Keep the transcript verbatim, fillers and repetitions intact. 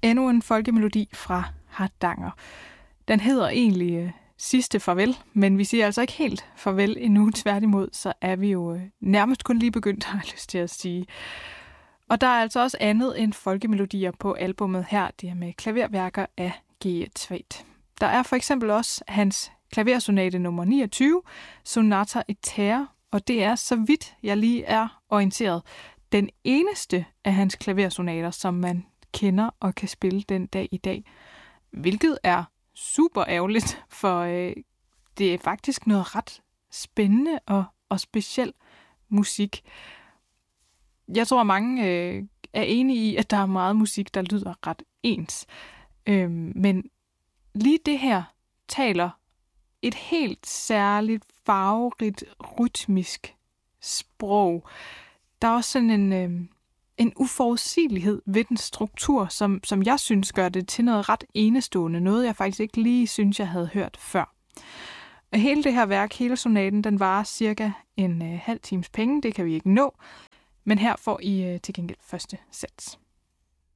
endnu en folkemelodi fra Hardanger. Den hedder egentlig øh, Sidste Farvel, men vi siger altså ikke helt farvel endnu. Tværtimod, så er vi jo øh, nærmest kun lige begyndt, har jeg lyst til at sige. Og der er altså også andet end folkemelodier på albummet her. Det er med klaverværker af G E Tveit. Der er for eksempel også hans klaversonate nummer niogtyve, Sonata Etere, og det er, så vidt jeg lige er orienteret, den eneste af hans klaversonater, som man kender og kan spille den dag i dag. Hvilket er super ærgerligt, for øh, det er faktisk noget ret spændende og, og speciel musik. Jeg tror, mange øh, er enige i, at der er meget musik, der lyder ret ens. Øh, men lige det her taler et helt særligt, farverigt, rytmisk sprog. Der er også sådan en, øh, en uforudsigelighed ved den struktur, som, som jeg synes gør det til noget ret enestående. Noget, jeg faktisk ikke lige synes, jeg havde hørt før. Og hele det her værk, hele sonaten, den varer cirka en øh, halv times penge. Det kan vi ikke nå. Men her får I øh, til gengæld første sats.